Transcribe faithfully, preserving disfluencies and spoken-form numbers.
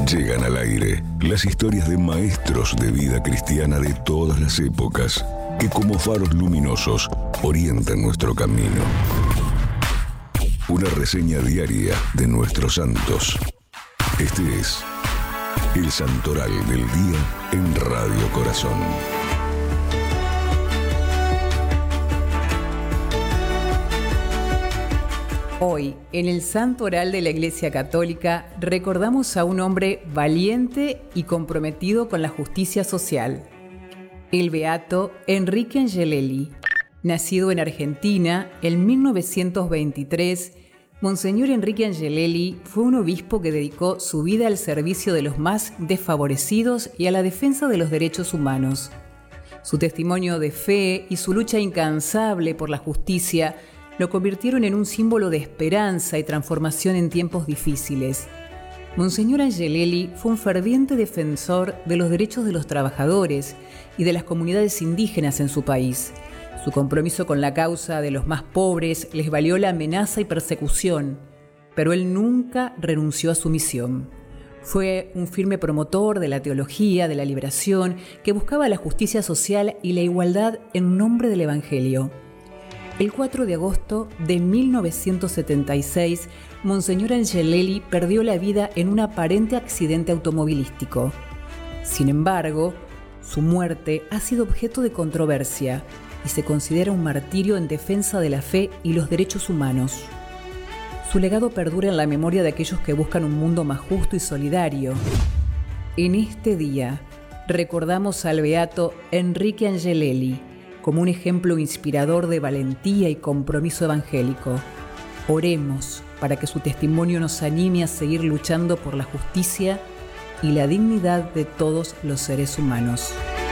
Llegan al aire las historias de maestros de vida cristiana de todas las épocas que como faros luminosos orientan nuestro camino. Una reseña diaria de nuestros santos. Este es el Santoral del Día en Radio Corazón. Hoy, en el Santo Oral de la Iglesia Católica, recordamos a un hombre valiente y comprometido con la justicia social, el beato Enrique Angelelli. Nacido en Argentina en mil novecientos veintitrés, Monseñor Enrique Angelelli fue un obispo que dedicó su vida al servicio de los más desfavorecidos y a la defensa de los derechos humanos. Su testimonio de fe y su lucha incansable por la justicia lo convirtieron en un símbolo de esperanza y transformación en tiempos difíciles. Monseñor Angelelli fue un ferviente defensor de los derechos de los trabajadores y de las comunidades indígenas en su país. Su compromiso con la causa de los más pobres les valió la amenaza y persecución, pero él nunca renunció a su misión. Fue un firme promotor de la teología de la liberación que buscaba la justicia social y la igualdad en nombre del Evangelio. El cuatro de agosto de mil novecientos setenta y seis, Monseñor Angelelli perdió la vida en un aparente accidente automovilístico. Sin embargo, su muerte ha sido objeto de controversia y se considera un martirio en defensa de la fe y los derechos humanos. Su legado perdura en la memoria de aquellos que buscan un mundo más justo y solidario. En este día, recordamos al beato Enrique Angelelli como un ejemplo inspirador de valentía y compromiso evangélico. Oremos para que su testimonio nos anime a seguir luchando por la justicia y la dignidad de todos los seres humanos.